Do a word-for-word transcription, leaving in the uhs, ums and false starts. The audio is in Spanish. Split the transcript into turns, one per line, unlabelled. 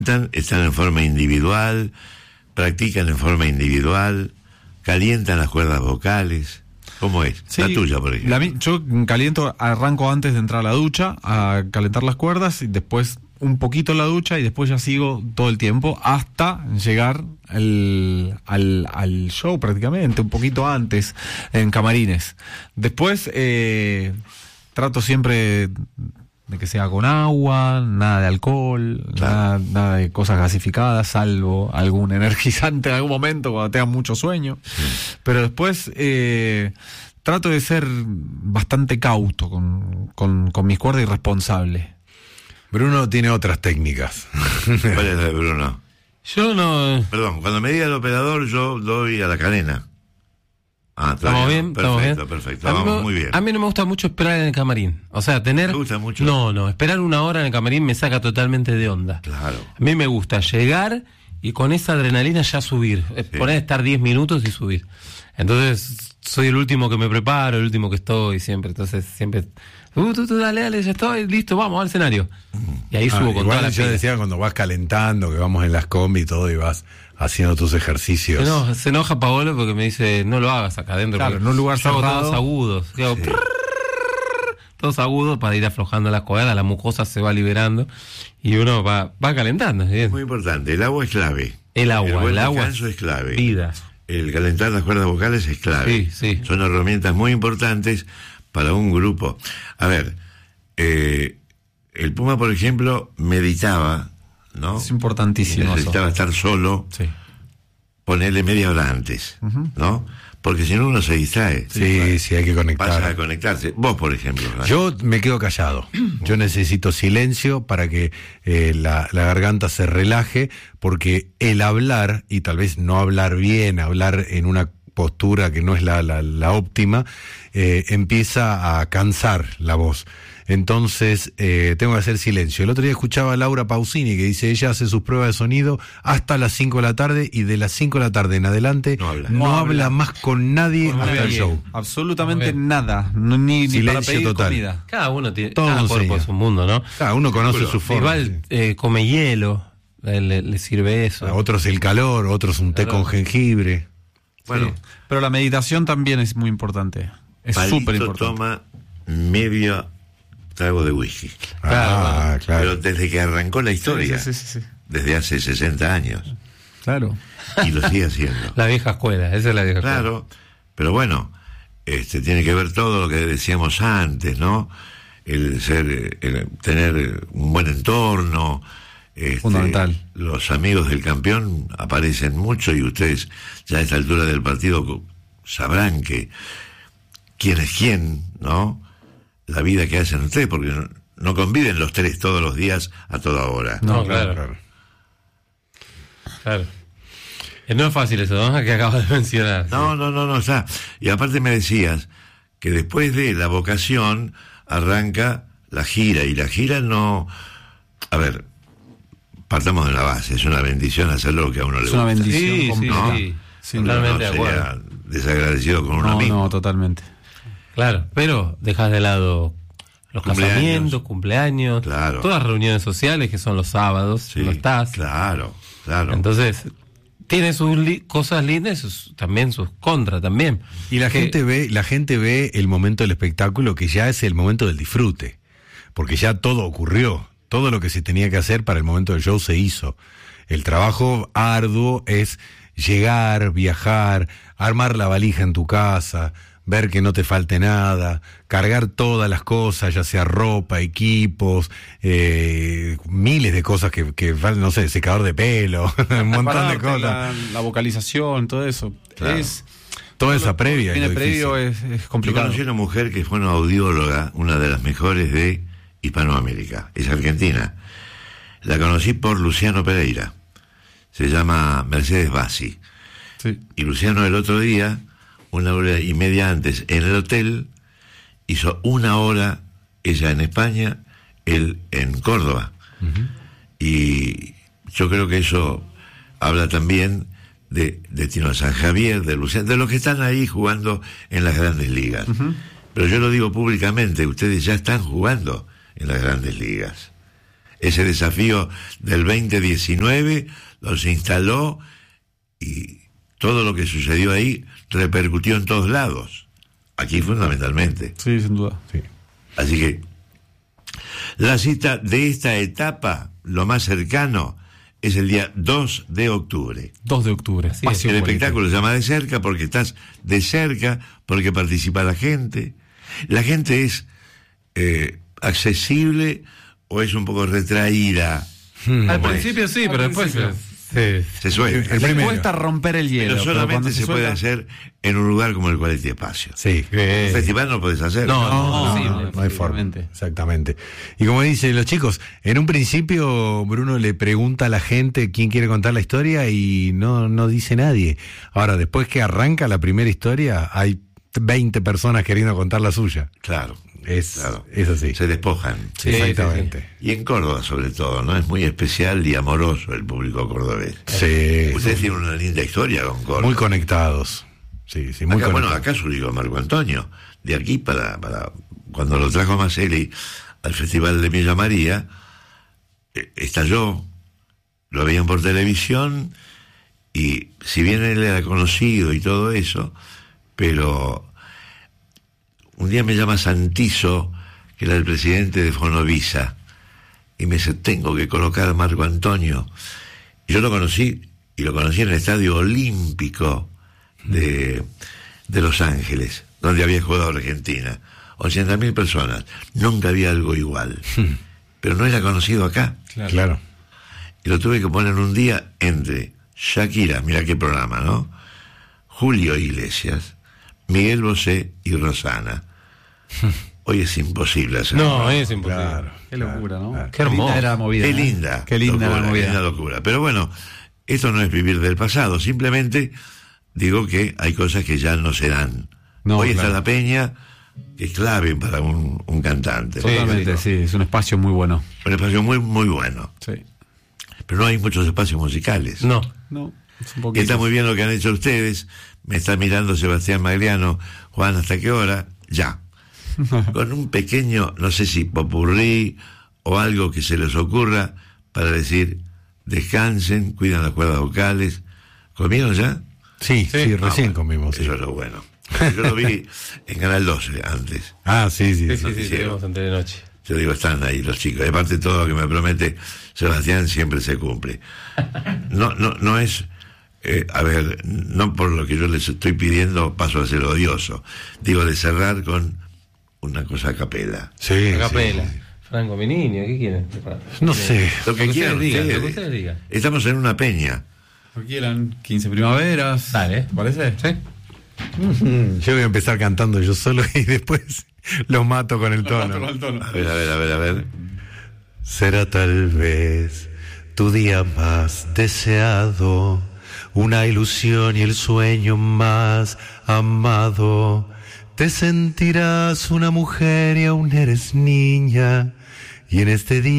Están, están en forma individual, practican en forma individual, calientan las cuerdas vocales. ¿Cómo es?
Sí,
la tuya, por ejemplo.
La, yo caliento, arranco antes de entrar a la ducha a calentar las cuerdas y después un poquito en la ducha y después ya sigo todo el tiempo hasta llegar al, al, al show prácticamente, un poquito antes en camarines. Después eh, trato siempre de que sea con agua, nada de alcohol,
claro.
nada, nada de cosas gasificadas, salvo algún energizante en algún momento cuando tenga mucho sueño. Sí. Pero después eh, trato de ser bastante cauto con, con, con mis cuerdas y responsable.
Bruno tiene otras técnicas.
¿Cuál es la de Bruno?
Yo no...
Perdón, cuando me diga el operador yo doy a la cadena. Ah,
estamos bien,
perfecto,
estamos bien.
Perfecto,
a
vamos
me,
muy bien.
A mí no me gusta mucho esperar en el camarín. O sea, tener...
¿Te gusta mucho?
No, no, esperar una hora en el camarín me saca totalmente de onda.
Claro.
A mí me gusta llegar y con esa adrenalina ya subir. Sí. Poner estar diez minutos y subir. Entonces, soy el último que me preparo, el último que estoy siempre. Entonces, siempre... Uh, tú, tú, dale, dale, ya estoy, listo, vamos al escenario. Y ahí
ah,
subo con toda la
yo
pila.
decía cuando vas calentando, que vamos en las combi y todo y vas haciendo tus ejercicios.
Se enoja, se enoja Paolo porque me dice, no lo hagas acá adentro.
Claro, en un lugar
yo hago
cerrado.
todos agudos. Yo hago
Sí.
prrr, todos agudos para ir aflojando las cuerdas, la mucosa se va liberando y uno va, va calentando. ¿Sí?
Muy importante, el agua es clave.
El agua,
el, buen
el agua
descanso es clave.
Vida.
El calentar las cuerdas vocales es clave.
Sí, sí.
Son herramientas muy importantes para un grupo. A ver, eh, el Puma, por ejemplo, meditaba, ¿no?
Es importantísimo.
Necesitaba
eso.
estar solo,
Sí.
ponerle media hora antes, uh-huh. ¿no? Porque si no uno se distrae.
Sí, sí, hay que conectar.
Pasa a conectarse. Vos, por ejemplo. ¿no?
Yo me quedo callado. Yo necesito silencio para que eh, la, la garganta se relaje, porque el hablar, y tal vez no hablar bien, hablar en una postura que no es la, la, la óptima, eh, empieza a cansar la voz. Entonces eh, tengo que hacer silencio. El otro día escuchaba a Laura Pausini que dice, ella hace sus pruebas de sonido hasta las cinco de la tarde y de las cinco de la tarde en adelante
no habla,
no
no
habla
habla
más con nadie
No,
hasta
nadie.
el show.
Absolutamente nada. No, ni, ni para
Silencio
pedir
total.
comida.
Cada uno tiene,
Todo
cada
lo
cuerpo
enseña.
es un mundo, ¿no?
Cada uno conoce
Bueno,
su forma.
Igual eh, come hielo, eh, le, le sirve eso.
A otros el calor, otros un té
Claro.
con jengibre.
Bueno,
Sí. Pero la meditación también es muy importante. Es
Palito
súper importante.
toma medio trago de whisky.
Ah, claro.
Pero desde que arrancó la historia,
Sí, sí, sí, sí.
desde hace sesenta años,
Claro.
y lo sigue haciendo.
La vieja escuela, esa es la vieja escuela.
Claro, pero bueno, este tiene que ver todo lo que decíamos antes, ¿no? El ser, el tener un buen entorno. Este,
Fundamental.
Los amigos del campeón aparecen mucho y ustedes ya a esta altura del partido sabrán que quién es quién, ¿no? La vida que hacen ustedes, porque no, no conviven los tres todos los días a toda hora.
No,
No,
claro.
claro.
Claro. Eh, No es fácil eso, ¿no? Que acabas de mencionar.
No, no, no, no está. Y aparte me decías que después de la vocación arranca la gira, y la gira no... A ver, partamos de la base, es una bendición hacer lo que a uno le
Es
gusta.
una bendición
Sí, sí,
completa.
sí.
Sí,
Uno
Totalmente
no
de acuerdo.
sería desagradecido con uno
No,
mismo.
no, totalmente.
Claro, pero dejas de lado los
Cumpleaños.
casamientos, cumpleaños,
Claro.
todas las reuniones sociales que son los sábados,
Sí,
no estás.
Claro, claro.
Entonces, tiene sus li- cosas lindas y sus- también sus contras también.
Y la
Que-
gente ve, la gente ve el momento del espectáculo, que ya es el momento del disfrute, porque ya todo ocurrió, todo lo que se tenía que hacer para el momento del show se hizo. El trabajo arduo es llegar, viajar, armar la valija en tu casa, ver que no te falte nada, cargar todas las cosas, ya sea ropa, equipos, eh, miles de cosas que, que faltan, no sé, secador de pelo, un montón de
Prepararte,
cosas.
La, la vocalización, todo eso.
Claro.
Es,
Toda esa previa.
viene
es lo
previo,
difícil.
es, es
Yo
complicado.
conocí una mujer que fue una audióloga, una de las mejores de Hispanoamérica, es argentina. La conocí por Luciano Pereira, se llama Mercedes Bassi.
Sí.
Y Luciano el otro día, una hora y media antes, en el hotel, hizo una hora, ella en España, él en Córdoba. Uh-huh. Y yo creo que eso habla también de, de Tino San Javier, de Luciano, de los que están ahí jugando en las grandes ligas. Uh-huh. Pero yo lo digo públicamente, ustedes ya están jugando en las grandes ligas. ese desafío del veinte diecinueve, los instaló y todo lo que sucedió ahí repercutió en todos lados. Aquí fundamentalmente.
Sí, sin duda.
Sí.
Así que la cita de esta etapa, lo más cercano, es el día dos de octubre.
dos de octubre.
Así es.
Pasión
El
Política.
espectáculo se llama De Cerca porque estás de cerca, porque participa la gente. La gente es eh, accesible o es un poco retraída.
Al
¿Cómo es?
principio sí,
Al
pero después
principio.
se,
Se suelta.
El
Le
primero.
cuesta romper el hielo.
Pero solamente
cuando
se puede
suelta-
hacer en un lugar como el Quality Espacio.
Sí.
Un festival no podés hacer.
No,
No,
Imposible,
no, no hay forma.
posiblemente.
Exactamente. Y como dicen los chicos, en un principio Bruno le pregunta a la gente quién quiere contar la historia y no, no dice nadie. Ahora, después que arranca la primera historia, hay veinte personas queriendo contar la suya.
Claro.
Es,
Claro.
es así.
Se despojan.
Sí,
Exactamente.
Y en Córdoba, sobre todo, ¿no? Es muy especial y amoroso el público cordobés.
Sí.
Ustedes tienen una linda historia con Córdoba.
Muy conectados. Sí, sí, muy
Acá, bueno,
conectados.
acá surgió Marco Antonio. De aquí para, para cuando lo trajo Maselli al Festival de Villa María, eh, estalló, lo veían por televisión, y si bien él era conocido y todo eso, pero un día me llama Santizo, que era el presidente de Fonovisa, y me dice, tengo que colocar a Marco Antonio. Y yo lo conocí, y lo conocí en el Estadio Olímpico de, de Los Ángeles, donde había jugado Argentina. ochenta mil personas. Nunca había algo igual. Pero no era conocido acá.
Claro.
Y lo tuve que poner un día entre Shakira, mira qué programa, ¿no? Julio Iglesias, Miguel Bosé y Rosana. Hoy es imposible hacerlo.
No, es imposible.
Claro.
Qué locura, ¿no?
claro.
Qué hermoso.
linda era la movida.
Qué
¿eh?
linda.
Qué linda
locura,
la movida.
linda locura. Pero bueno, esto no es vivir del pasado. Simplemente digo que hay cosas que ya no serán.
No,
Hoy
claro.
está la peña, que es clave para un, un cantante.
Totalmente, sí, es un espacio muy bueno.
Un espacio muy, muy bueno.
Sí.
Pero no hay muchos espacios musicales.
No.
No, es un
Y
poquito.
está muy bien lo que han hecho ustedes. Me está mirando Sebastián Magliano. Juan, ¿hasta qué hora? Ya. Con un pequeño, no sé si popurrí o algo que se les ocurra para decir, descansen, cuidan las cuerdas vocales. ¿Comieron ya?
Sí, sí,
Sí.
recién
Ah, bueno,
comimos. sí.
Eso es lo bueno. Yo lo vi en Canal doce antes.
Ah, sí, sí.
Sí,
sí.
sí, sí, tenemos entre de noche.
Yo digo, están ahí los chicos. Y aparte todo lo que me promete Sebastián siempre se cumple. No, no, no es, eh, a ver, no por lo que yo les estoy pidiendo paso a ser odioso. Digo, de cerrar con una cosa a capela.
Sí,
A capela.
sí.
Franco, mi niño, ¿qué quieren?
No sé.
Lo que
Lo que
quieran
ustedes digan,
ustedes.
lo que ustedes digan.
Estamos en una peña.
Aquí eran quince primaveras.
Dale.
¿Te parece?
¿Sí?
Mm, Yo voy a empezar cantando yo solo y después los mato con el tono.
A ver, a ver, a ver, a ver.
Será tal vez tu día más deseado, una ilusión y el sueño más amado. Te sentirás una mujer y aún eres niña, y en este día